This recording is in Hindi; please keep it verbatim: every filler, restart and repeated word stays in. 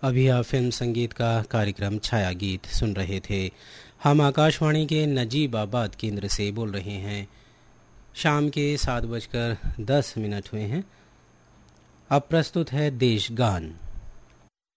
अभी आप फिल्म संगीत का कार्यक्रम छाया गीत सुन रहे थे। हम आकाशवाणी के नजीबाबाद केंद्र से बोल रहे हैं। शाम के सात बजकर दस मिनट हुए हैं। अब प्रस्तुत है देश गान।